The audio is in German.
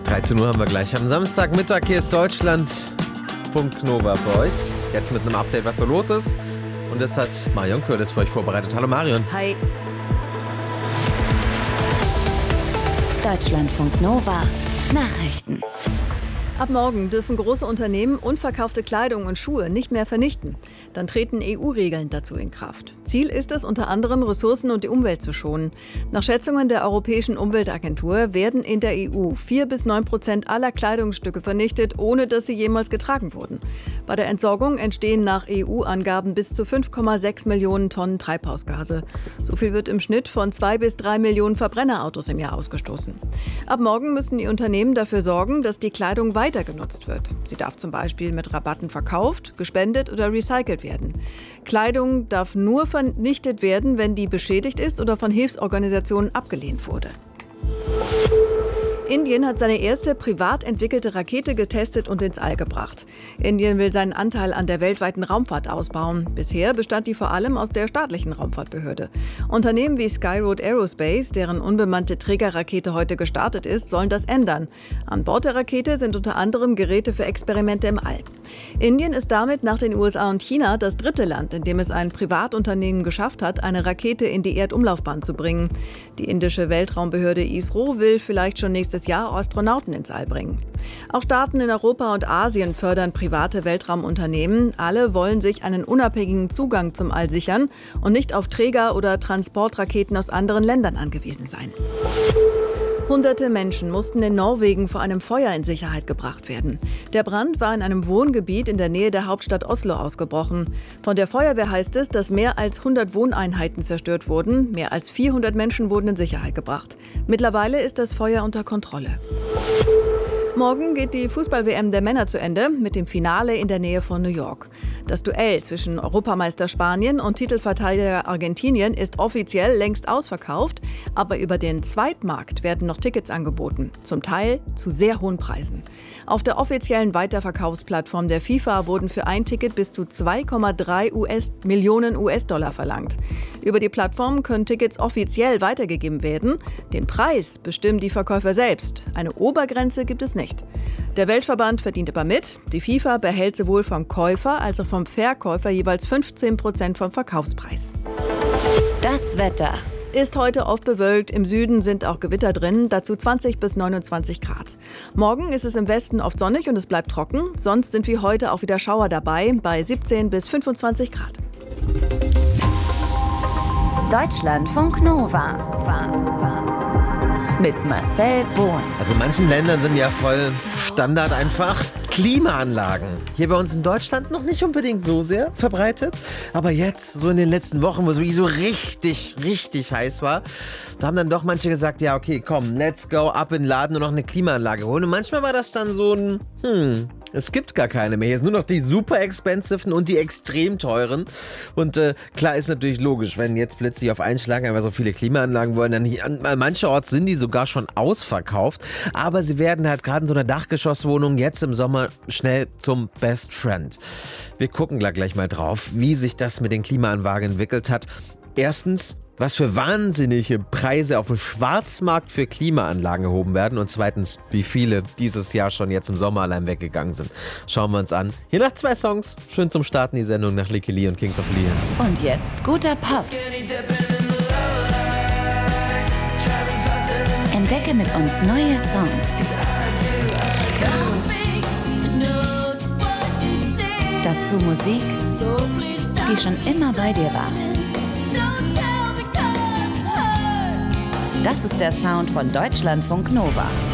13 Uhr haben wir gleich am Samstagmittag. Hier ist Deutschland Funk Nova für euch. Jetzt mit einem Update, was so los ist. Und das hat Marion Curtis für euch vorbereitet. Hallo Marion. Hi. Deutschland Funk Nova Nachrichten. Ab morgen dürfen große Unternehmen unverkaufte Kleidung und Schuhe nicht mehr vernichten. Dann treten EU-Regeln dazu in Kraft. Ziel ist es unter anderem, Ressourcen und die Umwelt zu schonen. Nach Schätzungen der Europäischen Umweltagentur werden in der EU 4-9% aller Kleidungsstücke vernichtet, ohne dass sie jemals getragen wurden. Bei der Entsorgung entstehen nach EU-Angaben bis zu 5,6 Millionen Tonnen Treibhausgase. So viel wird im Schnitt von 2 bis 3 Millionen Verbrennerautos im Jahr ausgestoßen. Ab morgen müssen die Unternehmen dafür sorgen, dass die Kleidung weiter genutzt wird. Sie darf zum Beispiel mit Rabatten verkauft, gespendet oder recycelt werden. Kleidung darf nur vernichtet werden, wenn die beschädigt ist oder von Hilfsorganisationen abgelehnt wurde. Indien hat seine erste privat entwickelte Rakete getestet und ins All gebracht. Indien will seinen Anteil an der weltweiten Raumfahrt ausbauen. Bisher bestand die vor allem aus der staatlichen Raumfahrtbehörde. Unternehmen wie Skyroad Aerospace, deren unbemannte Trägerrakete heute gestartet ist, sollen das ändern. An Bord der Rakete sind unter anderem Geräte für Experimente im All. Indien ist damit nach den USA und China das dritte Land, in dem es ein Privatunternehmen geschafft hat, eine Rakete in die Erdumlaufbahn zu bringen. Die indische Weltraumbehörde ISRO will vielleicht schon nächstes Jahr Astronauten ins All bringen. Auch Staaten in Europa und Asien fördern private Weltraumunternehmen. Alle wollen sich einen unabhängigen Zugang zum All sichern und nicht auf Träger- oder Transportraketen aus anderen Ländern angewiesen sein. Hunderte Menschen mussten in Norwegen vor einem Feuer in Sicherheit gebracht werden. Der Brand war in einem Wohngebiet in der Nähe der Hauptstadt Oslo ausgebrochen. Von der Feuerwehr heißt es, dass mehr als 100 Wohneinheiten zerstört wurden. Mehr als 400 Menschen wurden in Sicherheit gebracht. Mittlerweile ist das Feuer unter Kontrolle. Morgen geht die Fußball-WM der Männer zu Ende mit dem Finale in der Nähe von New York. Das Duell zwischen Europameister Spanien und Titelverteidiger Argentinien ist offiziell längst ausverkauft, aber über den Zweitmarkt werden noch Tickets angeboten, zum Teil zu sehr hohen Preisen. Auf der offiziellen Weiterverkaufsplattform der FIFA wurden für ein Ticket bis zu 2,3 Millionen US-Dollar verlangt. Über die Plattform können Tickets offiziell weitergegeben werden. Den Preis bestimmen die Verkäufer selbst. Eine Obergrenze gibt es nicht. Der Weltverband verdient aber mit. Die FIFA behält sowohl vom Käufer als auch vom Verkäufer jeweils 15% vom Verkaufspreis. Das Wetter. Ist heute oft bewölkt, im Süden sind auch Gewitter drin, dazu 20 bis 29 Grad. Morgen ist es im Westen oft sonnig und es bleibt trocken, sonst sind wie heute auch wieder Schauer dabei, bei 17 bis 25 Grad. Deutschland Funk Nova. Mit Marcel Bohn. Also in manchen Ländern sind ja voll Standard einfach Klimaanlagen. Hier bei uns in Deutschland noch nicht unbedingt so sehr verbreitet. Aber jetzt, so in den letzten Wochen, wo es wirklich so richtig heiß war, da haben dann doch manche gesagt, ja okay, komm, let's go, ab in den Laden und noch eine Klimaanlage holen. Und manchmal war das dann so ein, es gibt gar keine mehr. Hier sind nur noch die super expensiven und die extrem teuren. Und klar ist natürlich logisch, wenn jetzt plötzlich auf einen Schlag einfach so viele Klimaanlagen wollen, dann mancherorts sind die sogar schon ausverkauft. Aber sie werden halt gerade in so einer Dachgeschosswohnung jetzt im Sommer schnell zum Best Friend. Wir gucken gleich mal drauf, wie sich das mit den Klimaanlagen entwickelt hat. Erstens, was für wahnsinnige Preise auf dem Schwarzmarkt für Klimaanlagen erhoben werden. Und zweitens, wie viele dieses Jahr schon jetzt im Sommer allein weggegangen sind. Schauen wir uns an. Hier nach 2 Songs. Schön zum Starten die Sendung nach Licky Lee und Kings of Leon. Und jetzt guter Pop. Entdecke mit uns neue Songs. Dazu Musik, die schon immer bei dir war. Das ist der Sound von Deutschland Funk Nova.